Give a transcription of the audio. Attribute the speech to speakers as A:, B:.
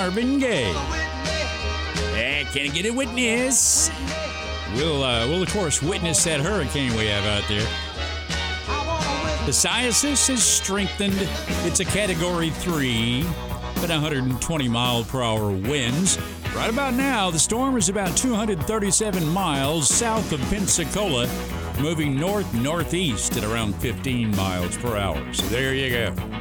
A: Marvin Gaye. Can you get a witness? We'll of course witness that hurricane we have out there. The Siasis has strengthened. It's a Category 3, at 120 mile per hour winds. Right about now, the storm is about 237 miles south of Pensacola, moving north-northeast at around 15 miles per hour. So there you go.